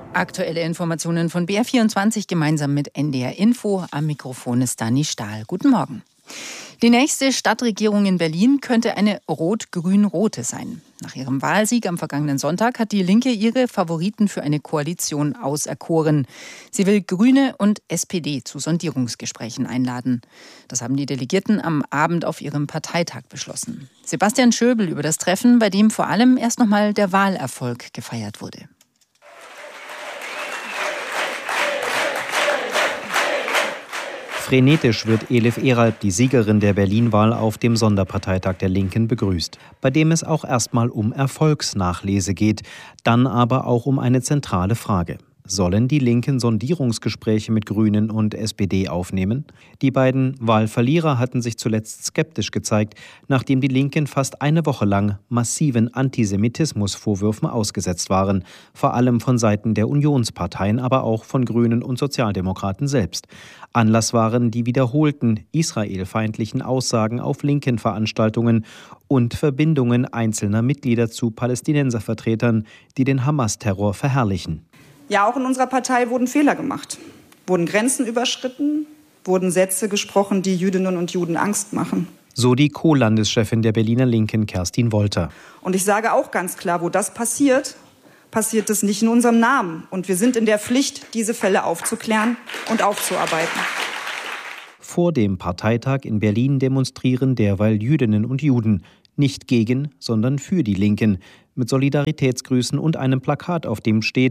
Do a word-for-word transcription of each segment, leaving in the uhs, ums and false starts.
Aktuelle Informationen von B R vierundzwanzig gemeinsam mit N D R Info. Am Mikrofon ist Dani Stahl. Guten Morgen. Die nächste Stadtregierung in Berlin könnte eine rot-grün-rote sein. Nach ihrem Wahlsieg am vergangenen Sonntag hat die Linke ihre Favoriten für eine Koalition auserkoren. Sie will Grüne und S P D zu Sondierungsgesprächen einladen. Das haben die Delegierten am Abend auf ihrem Parteitag beschlossen. Sebastian Schöbel über das Treffen, bei dem vor allem erst noch mal der Wahlerfolg gefeiert wurde. Frenetisch wird Elif Eralp, die Siegerin der Berlin-Wahl, auf dem Sonderparteitag der Linken begrüßt, bei dem es auch erstmal um Erfolgsnachlese geht, dann aber auch um eine zentrale Frage. Sollen die Linken Sondierungsgespräche mit Grünen und S P D aufnehmen? Die beiden Wahlverlierer hatten sich zuletzt skeptisch gezeigt, nachdem die Linken fast eine Woche lang massiven Antisemitismusvorwürfen ausgesetzt waren, vor allem von Seiten der Unionsparteien, aber auch von Grünen und Sozialdemokraten selbst. Anlass waren die wiederholten israelfeindlichen Aussagen auf linken Veranstaltungen und Verbindungen einzelner Mitglieder zu Palästinenservertretern, die den Hamas-Terror verherrlichen. Ja, auch in unserer Partei wurden Fehler gemacht, wurden Grenzen überschritten, wurden Sätze gesprochen, die Jüdinnen und Juden Angst machen. So die Co-Landeschefin der Berliner Linken, Kerstin Wolter. Und ich sage auch ganz klar, wo das passiert, passiert es nicht in unserem Namen. Und wir sind in der Pflicht, diese Fälle aufzuklären und aufzuarbeiten. Vor dem Parteitag in Berlin demonstrieren derweil Jüdinnen und Juden. Nicht gegen, sondern für die Linken. Mit Solidaritätsgrüßen und einem Plakat, auf dem steht: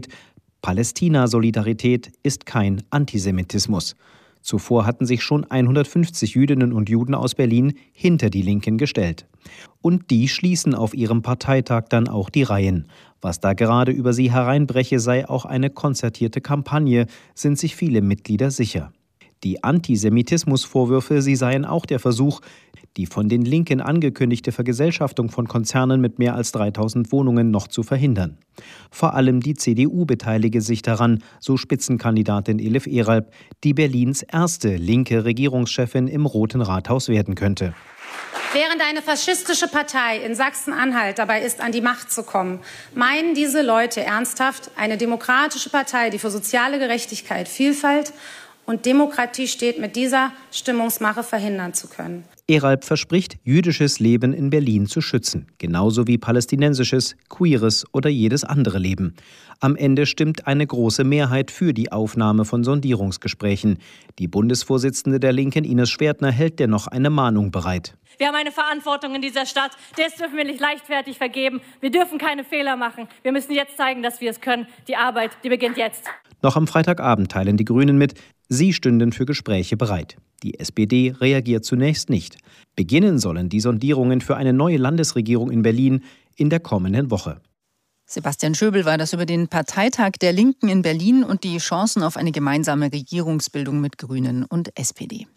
Palästina-Solidarität ist kein Antisemitismus. Zuvor hatten sich schon hundertfünfzig Jüdinnen und Juden aus Berlin hinter die Linken gestellt. Und die schließen auf ihrem Parteitag dann auch die Reihen. Was da gerade über sie hereinbreche, sei auch eine konzertierte Kampagne, sind sich viele Mitglieder sicher. Die Antisemitismusvorwürfe, sie seien auch der Versuch, die von den Linken angekündigte Vergesellschaftung von Konzernen mit mehr als dreitausend Wohnungen noch zu verhindern. Vor allem die C D U beteilige sich daran, so Spitzenkandidatin Elif Eralp, die Berlins erste linke Regierungschefin im Roten Rathaus werden könnte. Während eine faschistische Partei in Sachsen-Anhalt dabei ist, an die Macht zu kommen, meinen diese Leute ernsthaft, eine demokratische Partei, die für soziale Gerechtigkeit, Vielfalt und Demokratie steht, mit dieser Stimmungsmache verhindern zu können. Eralp verspricht, jüdisches Leben in Berlin zu schützen, genauso wie palästinensisches, queeres oder jedes andere Leben. Am Ende stimmt eine große Mehrheit für die Aufnahme von Sondierungsgesprächen. Die Bundesvorsitzende der Linken, Ines Schwertner, hält dennoch eine Mahnung bereit. Wir haben eine Verantwortung in dieser Stadt, das dürfen wir nicht leichtfertig vergeben. Wir dürfen keine Fehler machen. Wir müssen jetzt zeigen, dass wir es können. Die Arbeit, die beginnt jetzt. Noch am Freitagabend teilen die Grünen mit, sie stünden für Gespräche bereit. Die S P D reagiert zunächst nicht. Beginnen sollen die Sondierungen für eine neue Landesregierung in Berlin in der kommenden Woche. Sebastian Schöbel war das über den Parteitag der Linken in Berlin und die Chancen auf eine gemeinsame Regierungsbildung mit Grünen und S P D.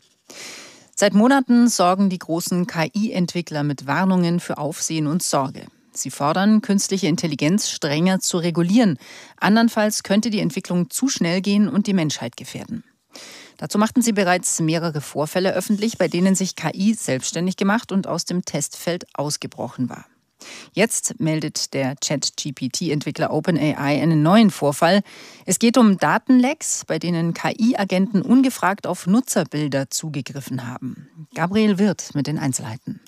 Seit Monaten sorgen die großen K I-Entwickler mit Warnungen für Aufsehen und Sorge. Sie fordern, künstliche Intelligenz strenger zu regulieren. Andernfalls könnte die Entwicklung zu schnell gehen und die Menschheit gefährden. Dazu machten sie bereits mehrere Vorfälle öffentlich, bei denen sich K I selbstständig gemacht und aus dem Testfeld ausgebrochen war. Jetzt meldet der Chat-G P T-Entwickler OpenAI einen neuen Vorfall. Es geht um Datenlecks, bei denen K I-Agenten ungefragt auf Nutzerbilder zugegriffen haben. Gabriel Wirth mit den Einzelheiten.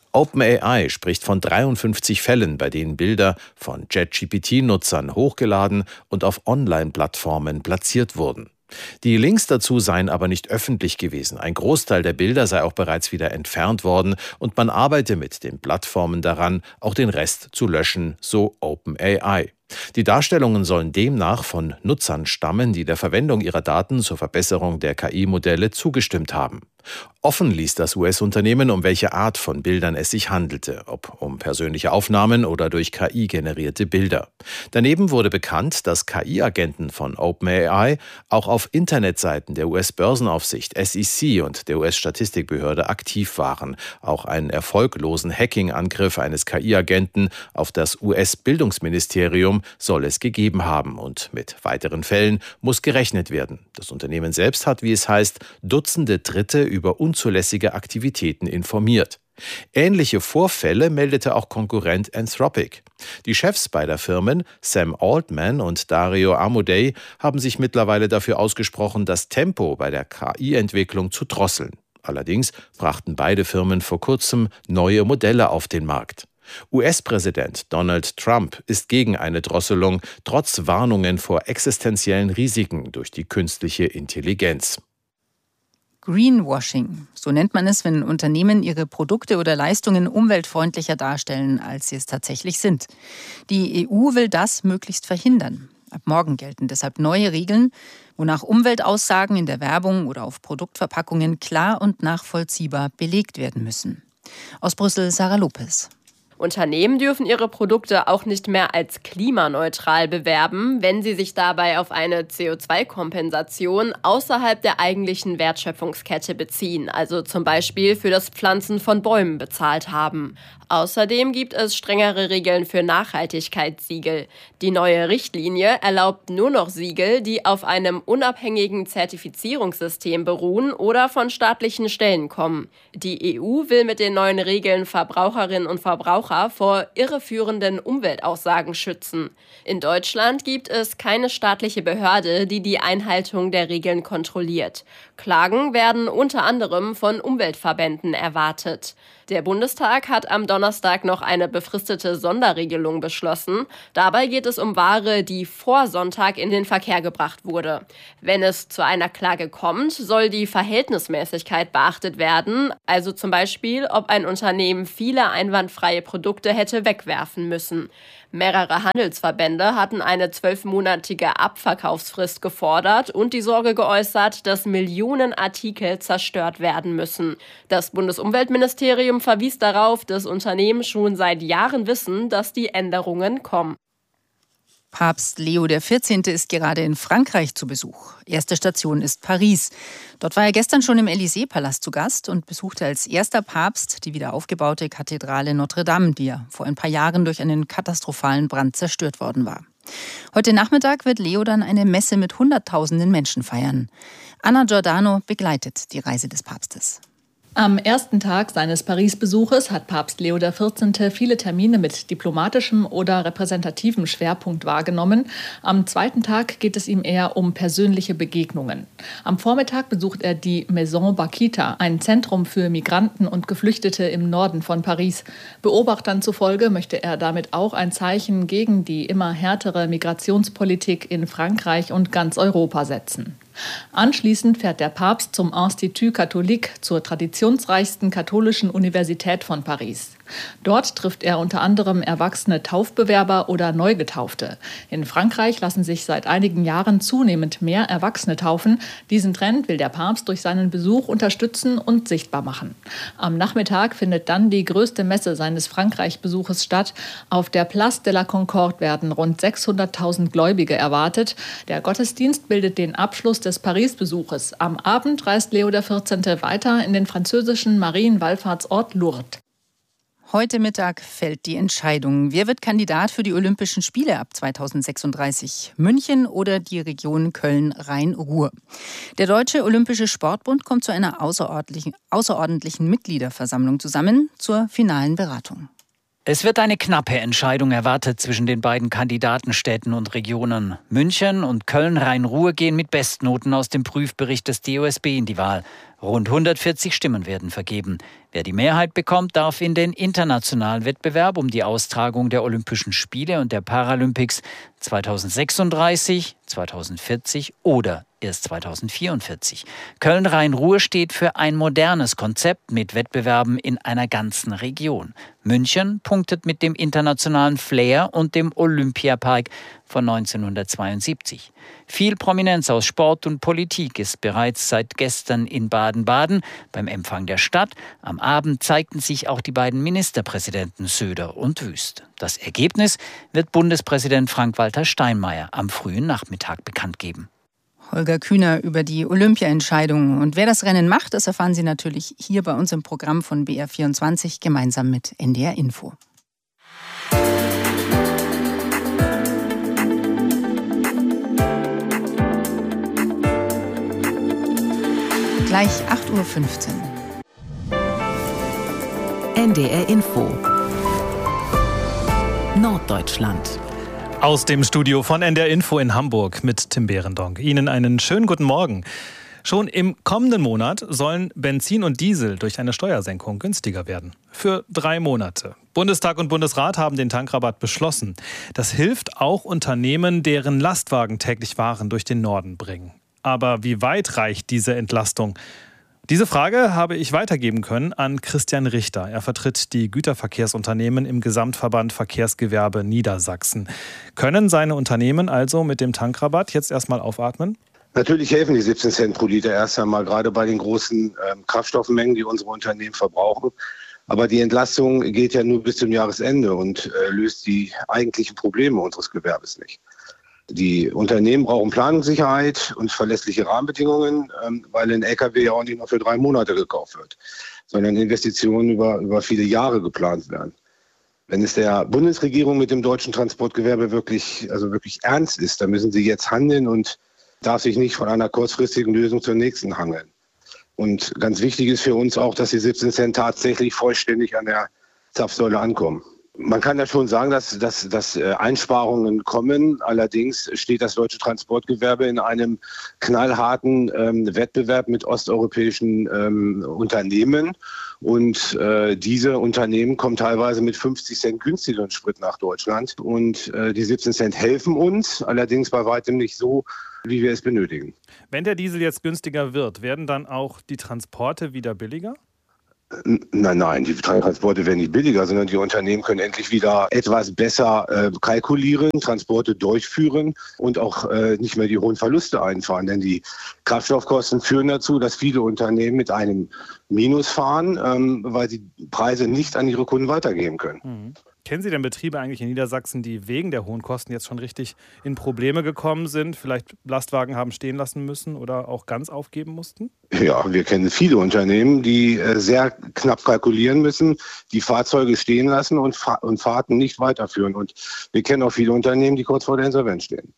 OpenAI spricht von dreiundfünfzig Fällen, bei denen Bilder von Chat-G P T-Nutzern hochgeladen und auf Online-Plattformen platziert wurden. Die Links dazu seien aber nicht öffentlich gewesen. Ein Großteil der Bilder sei auch bereits wieder entfernt worden und man arbeite mit den Plattformen daran, auch den Rest zu löschen, so OpenAI. Die Darstellungen sollen demnach von Nutzern stammen, die der Verwendung ihrer Daten zur Verbesserung der K I-Modelle zugestimmt haben. Offen ließ das U S-Unternehmen, um welche Art von Bildern es sich handelte, ob um persönliche Aufnahmen oder durch K I generierte Bilder. Daneben wurde bekannt, dass K I-Agenten von OpenAI auch auf Internetseiten der U S-Börsenaufsicht S E C und der U S-Statistikbehörde aktiv waren. Auch einen erfolglosen Hacking-Angriff eines K I-Agenten auf das U S-Bildungsministerium soll es gegeben haben und mit weiteren Fällen muss gerechnet werden. Das Unternehmen selbst hat, wie es heißt, Dutzende Dritte über unzulässige Aktivitäten informiert. Ähnliche Vorfälle meldete auch Konkurrent Anthropic. Die Chefs beider Firmen, Sam Altman und Dario Amodei, haben sich mittlerweile dafür ausgesprochen, das Tempo bei der K I-Entwicklung zu drosseln. Allerdings brachten beide Firmen vor kurzem neue Modelle auf den Markt. U S-Präsident Donald Trump ist gegen eine Drosselung, trotz Warnungen vor existenziellen Risiken durch die künstliche Intelligenz. Greenwashing, so nennt man es, wenn Unternehmen ihre Produkte oder Leistungen umweltfreundlicher darstellen, als sie es tatsächlich sind. Die E U will das möglichst verhindern. Ab morgen gelten deshalb neue Regeln, wonach Umweltaussagen in der Werbung oder auf Produktverpackungen klar und nachvollziehbar belegt werden müssen. Aus Brüssel Sarah Lopez. Unternehmen dürfen ihre Produkte auch nicht mehr als klimaneutral bewerben, wenn sie sich dabei auf eine C O zwei Kompensation außerhalb der eigentlichen Wertschöpfungskette beziehen, also zum Beispiel für das Pflanzen von Bäumen bezahlt haben. Außerdem gibt es strengere Regeln für Nachhaltigkeitssiegel. Die neue Richtlinie erlaubt nur noch Siegel, die auf einem unabhängigen Zertifizierungssystem beruhen oder von staatlichen Stellen kommen. Die E U will mit den neuen Regeln Verbraucherinnen und Verbraucher vor irreführenden Umweltaussagen schützen. In Deutschland gibt es keine staatliche Behörde, die die Einhaltung der Regeln kontrolliert. Klagen werden unter anderem von Umweltverbänden erwartet. Der Bundestag hat am Donnerstag noch eine befristete Sonderregelung beschlossen. Dabei geht es um Ware, die vor Sonntag in den Verkehr gebracht wurde. Wenn es zu einer Klage kommt, soll die Verhältnismäßigkeit beachtet werden. Also zum Beispiel, ob ein Unternehmen viele einwandfreie Produkte hätte wegwerfen müssen. Mehrere Handelsverbände hatten eine zwölfmonatige Abverkaufsfrist gefordert und die Sorge geäußert, dass Millionen Artikel zerstört werden müssen. Das Bundesumweltministerium verwies darauf, dass Unternehmen schon seit Jahren wissen, dass die Änderungen kommen. Papst Leo der vierzehnte ist gerade in Frankreich zu Besuch. Erste Station ist Paris. Dort war er gestern schon im Élysée-Palast zu Gast und besuchte als erster Papst die wieder aufgebaute Kathedrale Notre Dame, die ja vor ein paar Jahren durch einen katastrophalen Brand zerstört worden war. Heute Nachmittag wird Leo dann eine Messe mit Hunderttausenden Menschen feiern. Anna Giordano begleitet die Reise des Papstes. Am ersten Tag seines Paris-Besuches hat Papst Leo der vierzehnte viele Termine mit diplomatischem oder repräsentativem Schwerpunkt wahrgenommen. Am zweiten Tag geht es ihm eher um persönliche Begegnungen. Am Vormittag besucht er die Maison Bakita, ein Zentrum für Migranten und Geflüchtete im Norden von Paris. Beobachtern zufolge möchte er damit auch ein Zeichen gegen die immer härtere Migrationspolitik in Frankreich und ganz Europa setzen. Anschließend fährt der Papst zum Institut Catholique, zur traditionsreichsten katholischen Universität von Paris. Dort trifft er unter anderem erwachsene Taufbewerber oder Neugetaufte. In Frankreich lassen sich seit einigen Jahren zunehmend mehr Erwachsene taufen. Diesen Trend will der Papst durch seinen Besuch unterstützen und sichtbar machen. Am Nachmittag findet dann die größte Messe seines Frankreich-Besuches statt. Auf der Place de la Concorde werden rund sechshunderttausend Gläubige erwartet. Der Gottesdienst bildet den Abschluss des Paris-Besuches. Am Abend reist Leo der vierzehnte weiter in den französischen Marienwallfahrtsort Lourdes. Heute Mittag fällt die Entscheidung. Wer wird Kandidat für die Olympischen Spiele ab zweitausendsechsunddreißig? München oder die Region Köln-Rhein-Ruhr? Der Deutsche Olympische Sportbund kommt zu einer außerordentlichen, außerordentlichen Mitgliederversammlung zusammen zur finalen Beratung. Es wird eine knappe Entscheidung erwartet zwischen den beiden Kandidatenstädten und Regionen. München und Köln-Rhein-Ruhr gehen mit Bestnoten aus dem Prüfbericht des D O S B in die Wahl. Rund hundertvierzig Stimmen werden vergeben. Wer die Mehrheit bekommt, darf in den internationalen Wettbewerb um die Austragung der Olympischen Spiele und der Paralympics zweitausendsechsunddreißig, zweitausendvierzig oder erst zweitausendvierundvierzig. Köln-Rhein-Ruhr steht für ein modernes Konzept mit Wettbewerben in einer ganzen Region. München punktet mit dem internationalen Flair und dem Olympiapark von neunzehnhundertzweiundsiebzig. Viel Prominenz aus Sport und Politik ist bereits seit gestern in Baden-Baden beim Empfang der Stadt. Am Abend zeigten sich auch die beiden Ministerpräsidenten Söder und Wüst. Das Ergebnis wird Bundespräsident Frank-Walter Steinmeier am frühen Nachmittag bekannt geben. Holger Kühner über die Olympia-Entscheidung. Und wer das Rennen macht, das erfahren Sie natürlich hier bei uns im Programm von B R vierundzwanzig gemeinsam mit N D R Info. Gleich acht Uhr fünfzehn. N D R Info Norddeutschland. Aus dem Studio von N D R Info in Hamburg mit Tim Behrendonck. Ihnen einen schönen guten Morgen. Schon im kommenden Monat sollen Benzin und Diesel durch eine Steuersenkung günstiger werden. Für drei Monate. Bundestag und Bundesrat haben den Tankrabatt beschlossen. Das hilft auch Unternehmen, deren Lastwagen täglich Waren durch den Norden bringen. Aber wie weit reicht diese Entlastung? Diese Frage habe ich weitergeben können an Christian Richter. Er vertritt die Güterverkehrsunternehmen im Gesamtverband Verkehrsgewerbe Niedersachsen. Können seine Unternehmen also mit dem Tankrabatt jetzt erstmal aufatmen? Natürlich helfen die siebzehn Cent pro Liter erst einmal, gerade bei den großen äh, Kraftstoffmengen, die unsere Unternehmen verbrauchen. Aber die Entlastung geht ja nur bis zum Jahresende und äh, löst die eigentlichen Probleme unseres Gewerbes nicht. Die Unternehmen brauchen Planungssicherheit und verlässliche Rahmenbedingungen, ähm, weil ein L K W ja auch nicht nur für drei Monate gekauft wird, sondern Investitionen über, über viele Jahre geplant werden. Wenn es der Bundesregierung mit dem deutschen Transportgewerbe wirklich, also wirklich ernst ist, dann müssen sie jetzt handeln und darf sich nicht von einer kurzfristigen Lösung zur nächsten hangeln. Und ganz wichtig ist für uns auch, dass die siebzehn Cent tatsächlich vollständig an der Zapfsäule ankommen. Man kann ja schon sagen, dass, dass, dass Einsparungen kommen. Allerdings steht das deutsche Transportgewerbe in einem knallharten ähm, Wettbewerb mit osteuropäischen ähm, Unternehmen. Und äh, diese Unternehmen kommen teilweise mit fünfzig Cent günstigeren Sprit nach Deutschland. Und äh, die siebzehn Cent helfen uns, allerdings bei weitem nicht so, wie wir es benötigen. Wenn der Diesel jetzt günstiger wird, werden dann auch die Transporte wieder billiger? Nein, nein, die Transporte werden nicht billiger, sondern die Unternehmen können endlich wieder etwas besser äh, kalkulieren, Transporte durchführen und auch äh, nicht mehr die hohen Verluste einfahren. Denn die Kraftstoffkosten führen dazu, dass viele Unternehmen mit einem Minus fahren, ähm, weil sie Preise nicht an ihre Kunden weitergeben können. Mhm. Kennen Sie denn Betriebe eigentlich in Niedersachsen, die wegen der hohen Kosten jetzt schon richtig in Probleme gekommen sind, vielleicht Lastwagen haben stehen lassen müssen oder auch ganz aufgeben mussten? Ja, wir kennen viele Unternehmen, die äh, sehr knapp kalkulieren müssen, die Fahrzeuge stehen lassen und, Fa- und Fahrten nicht weiterführen. Und wir kennen auch viele Unternehmen, die kurz vor der Insolvenz stehen.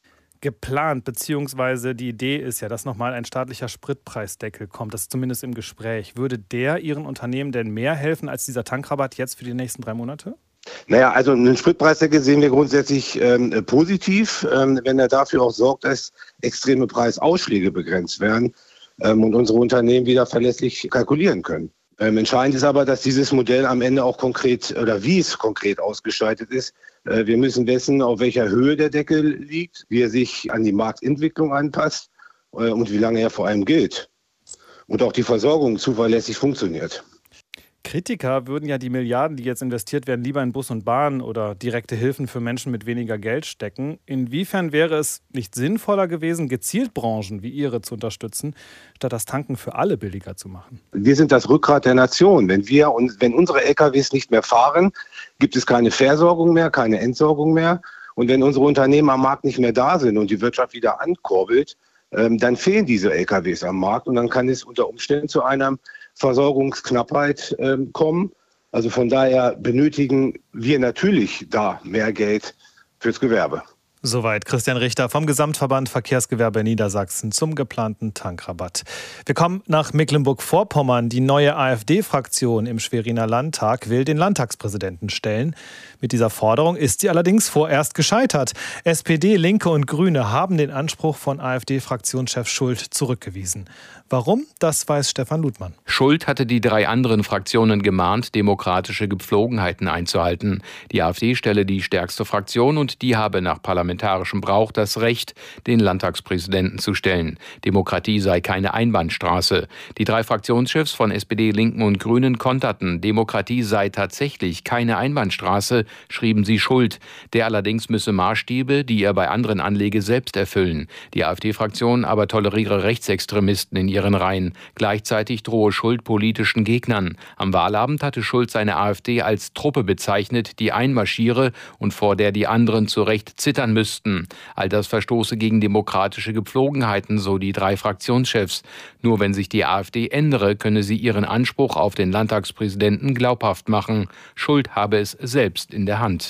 Geplant, beziehungsweise die Idee ist ja, dass nochmal ein staatlicher Spritpreisdeckel kommt. Das ist zumindest im Gespräch. Würde der Ihren Unternehmen denn mehr helfen als dieser Tankrabatt jetzt für die nächsten drei Monate? Naja, also einen Spritpreisdeckel sehen wir grundsätzlich ähm, positiv, ähm, wenn er dafür auch sorgt, dass extreme Preisausschläge begrenzt werden ähm, und unsere Unternehmen wieder verlässlich kalkulieren können. Ähm, entscheidend ist aber, dass dieses Modell am Ende auch konkret oder wie es konkret ausgestaltet ist. Äh, wir müssen wissen, auf welcher Höhe der Deckel liegt, wie er sich an die Marktentwicklung anpasst äh, und wie lange er vor allem gilt. Und auch die Versorgung zuverlässig funktioniert. Kritiker würden ja die Milliarden, die jetzt investiert werden, lieber in Bus und Bahn oder direkte Hilfen für Menschen mit weniger Geld stecken. Inwiefern wäre es nicht sinnvoller gewesen, gezielt Branchen wie Ihre zu unterstützen, statt das Tanken für alle billiger zu machen? Wir sind das Rückgrat der Nation. Wenn wir und wenn unsere L K Ws nicht mehr fahren, gibt es keine Versorgung mehr, keine Entsorgung mehr. Und wenn unsere Unternehmen am Markt nicht mehr da sind und die Wirtschaft wieder ankurbelt, ähm, dann fehlen diese L K Ws am Markt und dann kann es unter Umständen zu einer Versorgungsknappheit äh, kommen. Also von daher benötigen wir natürlich da mehr Geld fürs Gewerbe. Soweit Christian Richter vom Gesamtverband Verkehrsgewerbe Niedersachsen zum geplanten Tankrabatt. Wir kommen nach Mecklenburg-Vorpommern. Die neue AfD-Fraktion im Schweriner Landtag will den Landtagspräsidenten stellen. Mit dieser Forderung ist sie allerdings vorerst gescheitert. S P D, Linke und Grüne haben den Anspruch von AfD-Fraktionschef Schult zurückgewiesen. Warum? Das weiß Stefan Ludmann. Schult hatte die drei anderen Fraktionen gemahnt, demokratische Gepflogenheiten einzuhalten. Die AfD stelle die stärkste Fraktion und die habe nach parlamentarischem Brauch das Recht, den Landtagspräsidenten zu stellen. Demokratie sei keine Einbahnstraße. Die drei Fraktionschefs von S P D, Linken und Grünen konterten, Demokratie sei tatsächlich keine Einbahnstraße, schrieben sie Schult. Der allerdings müsse Maßstäbe, die er bei anderen anlege, selbst erfüllen. Die AfD-Fraktion aber toleriere Rechtsextremisten in ihren Reihen. Gleichzeitig drohe Schult politischen Gegnern. Am Wahlabend hatte Schult seine AfD als Truppe bezeichnet, die einmarschiere und vor der die anderen zu Recht zittern müssten. All das verstoße gegen demokratische Gepflogenheiten, so die drei Fraktionschefs. Nur wenn sich die AfD ändere, könne sie ihren Anspruch auf den Landtagspräsidenten glaubhaft machen. Schult habe es selbst in der Hand.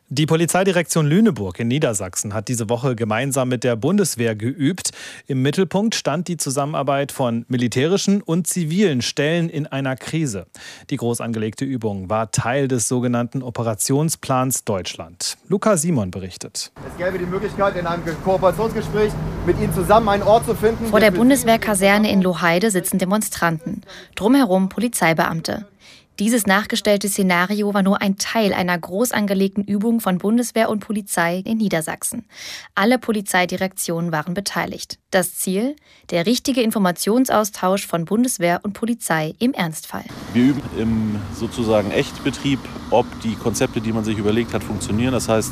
Die Polizeidirektion Lüneburg in Niedersachsen hat diese Woche gemeinsam mit der Bundeswehr geübt. Im Mittelpunkt stand die Zusammenarbeit von militärischen und zivilen Stellen in einer Krise. Die groß angelegte Übung war Teil des sogenannten Operationsplans Deutschland. Luca Simon berichtet. Es gäbe die Möglichkeit, in einem Kooperationsgespräch mit Ihnen zusammen einen Ort zu finden. Vor der Bundeswehrkaserne in Loheide sitzen Demonstranten. Drumherum Polizeibeamte. Dieses nachgestellte Szenario war nur ein Teil einer groß angelegten Übung von Bundeswehr und Polizei in Niedersachsen. Alle Polizeidirektionen waren beteiligt. Das Ziel? Der richtige Informationsaustausch von Bundeswehr und Polizei im Ernstfall. Wir üben im sozusagen Echtbetrieb, ob die Konzepte, die man sich überlegt hat, funktionieren. Das heißt,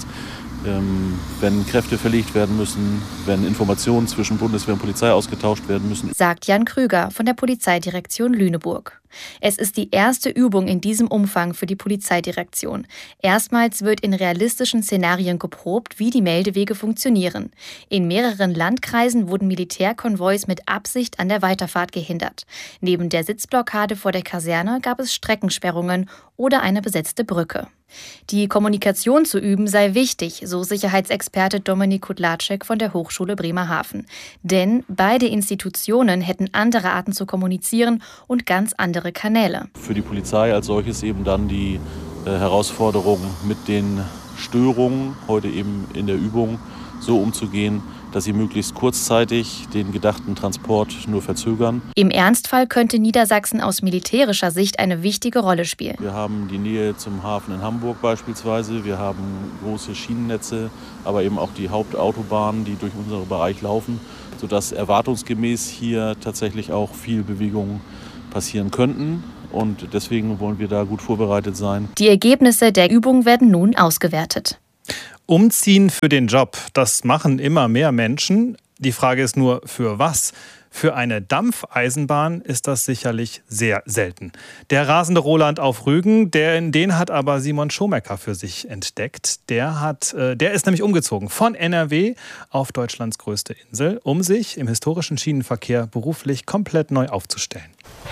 wenn Kräfte verlegt werden müssen, wenn Informationen zwischen Bundeswehr und Polizei ausgetauscht werden müssen. Sagt Jan Krüger von der Polizeidirektion Lüneburg. Es ist die erste Übung in diesem Umfang für die Polizeidirektion. Erstmals wird in realistischen Szenarien geprobt, wie die Meldewege funktionieren. In mehreren Landkreisen wurden Militärkonvois mit Absicht an der Weiterfahrt gehindert. Neben der Sitzblockade vor der Kaserne gab es Streckensperrungen oder eine besetzte Brücke. Die Kommunikation zu üben sei wichtig, so Sicherheitsexperte Dominik Kudlacek von der Hochschule Bremerhaven. Denn beide Institutionen hätten andere Arten zu kommunizieren und ganz andere Kanäle. Für die Polizei als solches eben dann die äh, Herausforderung, mit den Störungen heute eben in der Übung so umzugehen, dass sie möglichst kurzzeitig den gedachten Transport nur verzögern. Im Ernstfall könnte Niedersachsen aus militärischer Sicht eine wichtige Rolle spielen. Wir haben die Nähe zum Hafen in Hamburg beispielsweise, wir haben große Schienennetze, aber eben auch die Hauptautobahnen, die durch unseren Bereich laufen, sodass erwartungsgemäß hier tatsächlich auch viel Bewegung passieren könnten. Und deswegen wollen wir da gut vorbereitet sein. Die Ergebnisse der Übung werden nun ausgewertet. Umziehen für den Job, das machen immer mehr Menschen. Die Frage ist nur, für was? Für eine Dampfeisenbahn ist das sicherlich sehr selten. Der rasende Roland auf Rügen, der, den hat aber Simon Schomecker für sich entdeckt. Der, hat, der ist nämlich umgezogen von N R W auf Deutschlands größte Insel, um sich im historischen Schienenverkehr beruflich komplett neu aufzustellen.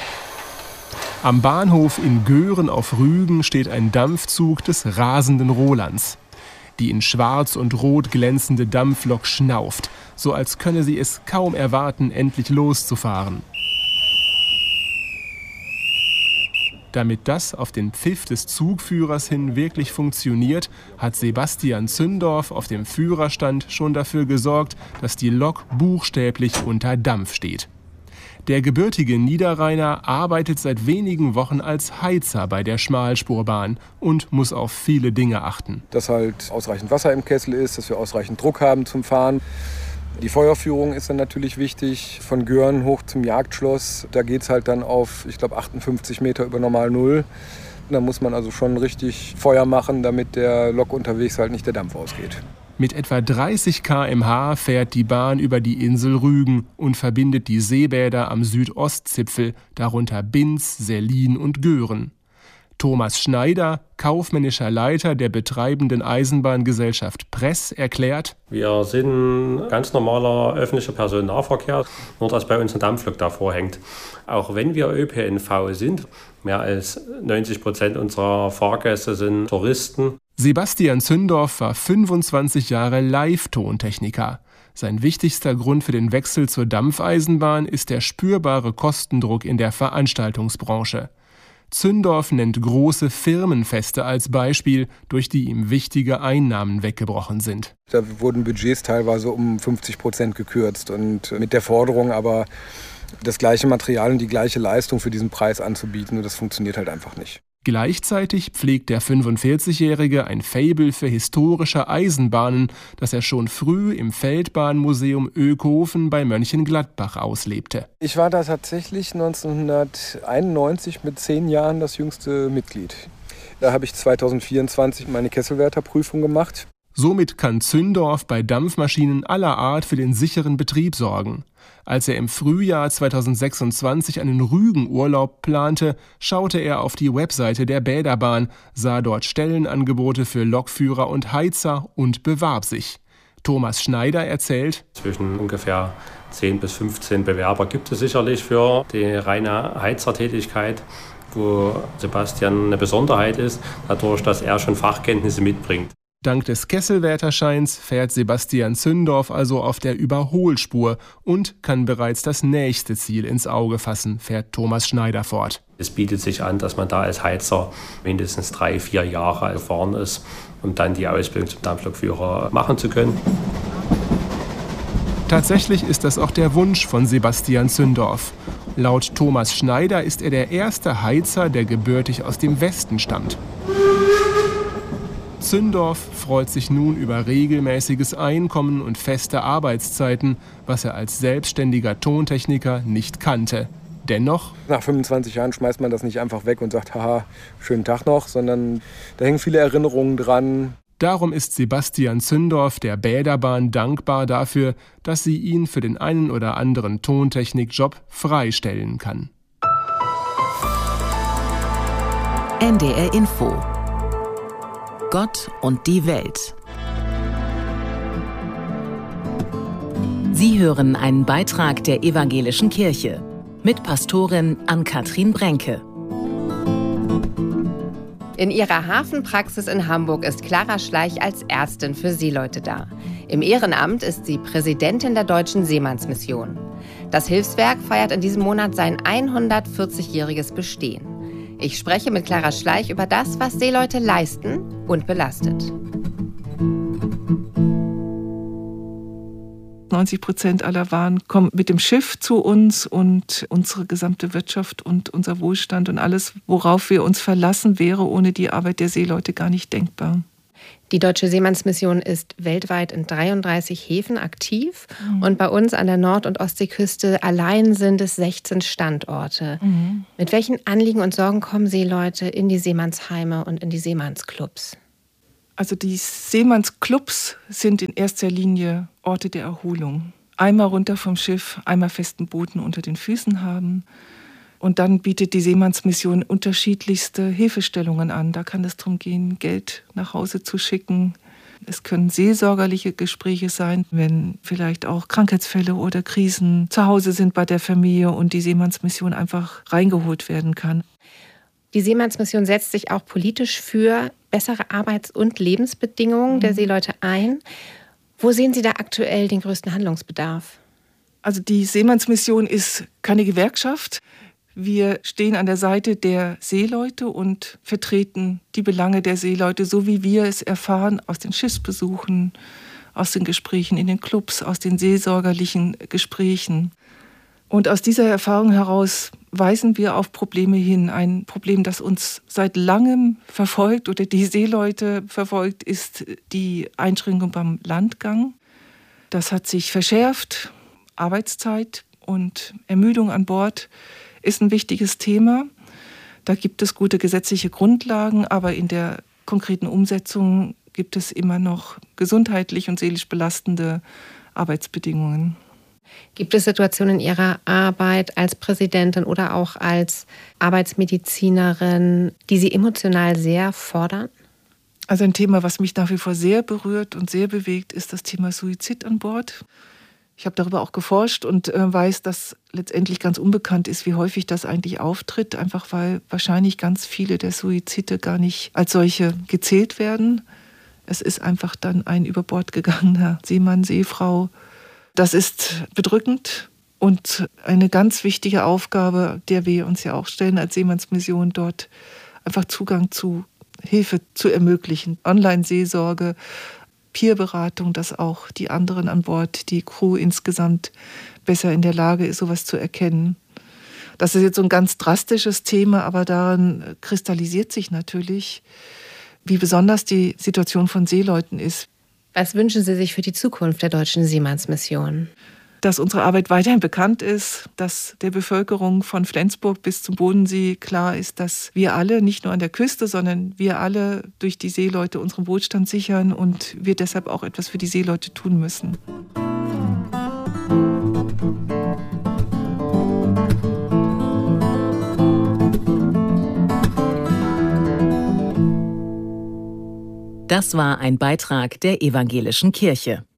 Am Bahnhof in Göhren auf Rügen steht ein Dampfzug des rasenden Rolands. Die in schwarz und rot glänzende Dampflok schnauft, so als könne sie es kaum erwarten, endlich loszufahren. Damit das auf den Pfiff des Zugführers hin wirklich funktioniert, hat Sebastian Zündorf auf dem Führerstand schon dafür gesorgt, dass die Lok buchstäblich unter Dampf steht. Der gebürtige Niederrheiner arbeitet seit wenigen Wochen als Heizer bei der Schmalspurbahn und muss auf viele Dinge achten. Dass halt ausreichend Wasser im Kessel ist, dass wir ausreichend Druck haben zum Fahren. Die Feuerführung ist dann natürlich wichtig. Von Göhren hoch zum Jagdschloss, da geht es halt dann auf, ich glaube, achtundfünfzig Meter über Normal Null. Da muss man also schon richtig Feuer machen, damit der Lok unterwegs halt nicht der Dampf ausgeht. Mit etwa dreißig Kilometer pro Stunde fährt die Bahn über die Insel Rügen und verbindet die Seebäder am Südostzipfel, darunter Binz, Sellin und Göhren. Thomas Schneider, kaufmännischer Leiter der betreibenden Eisenbahngesellschaft Press, erklärt: Wir sind ganz normaler öffentlicher Personennahverkehr, nur dass bei uns ein Dampflok davor hängt. Auch wenn wir Ö P N V sind, mehr als neunzig Prozent unserer Fahrgäste sind Touristen. Sebastian Zündorf war fünfundzwanzig Jahre Live-Tontechniker. Sein wichtigster Grund für den Wechsel zur Dampfeisenbahn ist der spürbare Kostendruck in der Veranstaltungsbranche. Zündorf nennt große Firmenfeste als Beispiel, durch die ihm wichtige Einnahmen weggebrochen sind. Da wurden Budgets teilweise um fünfzig Prozent gekürzt und mit der Forderung aber, das gleiche Material und die gleiche Leistung für diesen Preis anzubieten, und das funktioniert halt einfach nicht. Gleichzeitig pflegt der fünfundvierzigjährige ein Faible für historische Eisenbahnen, das er schon früh im Feldbahnmuseum Ökhofen bei Mönchengladbach auslebte. Ich war da tatsächlich neunzehnhunderteinundneunzig mit zehn Jahren das jüngste Mitglied. Da habe ich zweitausendvierundzwanzig meine Kesselwärterprüfung gemacht. Somit kann Zündorf bei Dampfmaschinen aller Art für den sicheren Betrieb sorgen. Als er im Frühjahr zweitausendsechsundzwanzig einen Rügenurlaub plante, schaute er auf die Webseite der Bäderbahn, sah dort Stellenangebote für Lokführer und Heizer und bewarb sich. Thomas Schneider erzählt: Zwischen ungefähr zehn bis fünfzehn Bewerber gibt es sicherlich für die reine Heizertätigkeit, wo Sebastian eine Besonderheit ist, dadurch, dass er schon Fachkenntnisse mitbringt. Dank des Kesselwärterscheins fährt Sebastian Zündorf also auf der Überholspur und kann bereits das nächste Ziel ins Auge fassen, fährt Thomas Schneider fort. Es bietet sich an, dass man da als Heizer mindestens drei, vier Jahre erfahren ist, um dann die Ausbildung zum Dampflokführer machen zu können. Tatsächlich ist das auch der Wunsch von Sebastian Zündorf. Laut Thomas Schneider ist er der erste Heizer, der gebürtig aus dem Westen stammt. Zündorf freut sich nun über regelmäßiges Einkommen und feste Arbeitszeiten, was er als selbstständiger Tontechniker nicht kannte. Dennoch: Nach fünfundzwanzig Jahren schmeißt man das nicht einfach weg und sagt, haha, schönen Tag noch, sondern da hängen viele Erinnerungen dran. Darum ist Sebastian Zündorf der Bäderbahn dankbar dafür, dass sie ihn für den einen oder anderen Tontechnikjob freistellen kann. N D R Info. Gott und die Welt. Sie hören einen Beitrag der Evangelischen Kirche mit Pastorin Ann-Kathrin Brenke. In ihrer Hafenpraxis in Hamburg ist Clara Schleich als Ärztin für Seeleute da. Im Ehrenamt ist sie Präsidentin der Deutschen Seemannsmission. Das Hilfswerk feiert in diesem Monat sein hundertvierzigjähriges Bestehen. Ich spreche mit Clara Schleich über das, was Seeleute leisten und belastet. neunzig Prozent aller Waren kommen mit dem Schiff zu uns und unsere gesamte Wirtschaft und unser Wohlstand und alles, worauf wir uns verlassen, wäre ohne die Arbeit der Seeleute gar nicht denkbar. Die Deutsche Seemannsmission ist weltweit in dreiunddreißig Häfen aktiv mhm. und bei uns an der Nord- und Ostseeküste allein sind es sechzehn Standorte. Mhm. Mit welchen Anliegen und Sorgen kommen Seeleute in die Seemannsheime und in die Seemannsclubs? Also die Seemannsclubs sind in erster Linie Orte der Erholung. Einmal runter vom Schiff, einmal festen Boden unter den Füßen haben. Und dann bietet die Seemannsmission unterschiedlichste Hilfestellungen an. Da kann es darum gehen, Geld nach Hause zu schicken. Es können seelsorgerliche Gespräche sein, wenn vielleicht auch Krankheitsfälle oder Krisen zu Hause sind bei der Familie und die Seemannsmission einfach reingeholt werden kann. Die Seemannsmission setzt sich auch politisch für bessere Arbeits- und Lebensbedingungen der Seeleute ein. Wo sehen Sie da aktuell den größten Handlungsbedarf? Also die Seemannsmission ist keine Gewerkschaft. Wir stehen an der Seite der Seeleute und vertreten die Belange der Seeleute, so wie wir es erfahren aus den Schiffsbesuchen, aus den Gesprächen in den Clubs, aus den seelsorgerlichen Gesprächen. Und aus dieser Erfahrung heraus weisen wir auf Probleme hin. Ein Problem, das uns seit langem verfolgt oder die Seeleute verfolgt, ist die Einschränkung beim Landgang. Das hat sich verschärft. Arbeitszeit und Ermüdung an Bord ist ein wichtiges Thema. Da gibt es gute gesetzliche Grundlagen, aber in der konkreten Umsetzung gibt es immer noch gesundheitlich und seelisch belastende Arbeitsbedingungen. Gibt es Situationen in Ihrer Arbeit als Präsidentin oder auch als Arbeitsmedizinerin, die Sie emotional sehr fordern? Also ein Thema, was mich nach wie vor sehr berührt und sehr bewegt, ist das Thema Suizid an Bord. Ich habe darüber auch geforscht und äh, weiß, dass letztendlich ganz unbekannt ist, wie häufig das eigentlich auftritt, einfach weil wahrscheinlich ganz viele der Suizide gar nicht als solche gezählt werden. Es ist einfach dann ein über Bord gegangener Seemann, Seefrau. Das ist bedrückend und eine ganz wichtige Aufgabe, der wir uns ja auch stellen als Seemannsmission, dort einfach Zugang zu Hilfe zu ermöglichen. Online-Seelsorge, Peerberatung, dass auch die anderen an Bord, die Crew insgesamt besser in der Lage ist, sowas zu erkennen. Das ist jetzt so ein ganz drastisches Thema, aber daran kristallisiert sich natürlich, wie besonders die Situation von Seeleuten ist. Was wünschen Sie sich für die Zukunft der Deutschen Seemannsmission? Dass unsere Arbeit weiterhin bekannt ist, dass der Bevölkerung von Flensburg bis zum Bodensee klar ist, dass wir alle, nicht nur an der Küste, sondern wir alle durch die Seeleute unseren Wohlstand sichern und wir deshalb auch etwas für die Seeleute tun müssen. Das war ein Beitrag der Evangelischen Kirche.